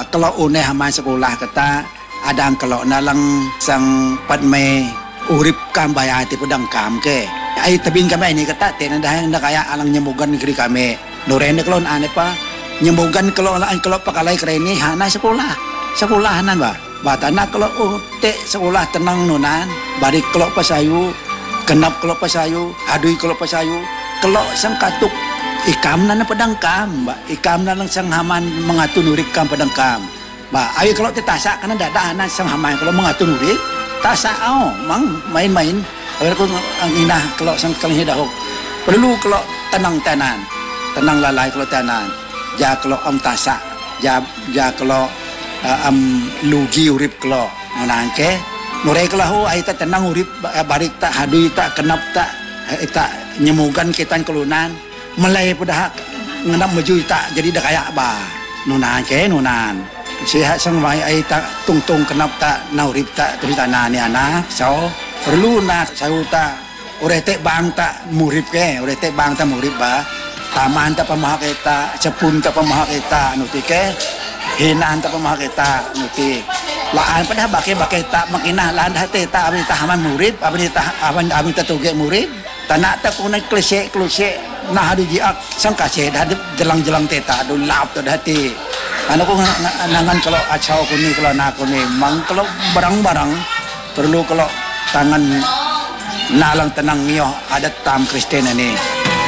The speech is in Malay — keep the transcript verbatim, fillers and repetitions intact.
kalau uneh haman sekolah kata adang kalau nalang sang padme urip kam bayati pedang kam ke ai tabin kami ini kata tena dah yang kaya alang nyemugan negeri kami norene kelon ane pa nyemugan kalau kalau pakalai kereni hana sekolah sekolahanan ba batana kalau oh te sekolah tenang nunan bari kalau pasayu kenap kalau pasayu adui kalau pasayu kalau sang katuk ikam na padang kam ba ikam na lang sang haman mengatur urip kam padang kam ba ayo kalau tetasa kana dadaanan sang haman kalau mengatur urip tasa au mang main-main kalau ko ang ina kalau sang kalih dahok perlu kalau tenang tanan tenang lalai kalau tanan ja kalau am tasa ja ja kalau uh, am lugi urip kalau nangke nure kalau ai ta tenang urip barik tak hadui tak kenap tak tak nyemugan kita kelunan melai pada ngenap maju tak jadi dah kayak ba nunan ke nunan sihat sang mai ai tak tung-tung kenap tak naurip tak terus tanah ni anak so perlu na saya tak ore tek bang tak murip ke ore tek bang tak murip ba taman tak pemahak kita cepun tak pemahak kita nuti ke hinan tak pemahak kita nuti laan pada bakai bakai tak makinah laan dah te tak abis tahaman murip abis tah abis abis tatuge murip tanah tak punai klise klise nah hadi jiak sang kasih dah jelang-jelang teta adu lap tu hati anu ko nangan kalau acau ko ni kalau nak ko ni mang kalau barang-barang perlu kalau tangan nalang tenang nyo adat tam Kristen ni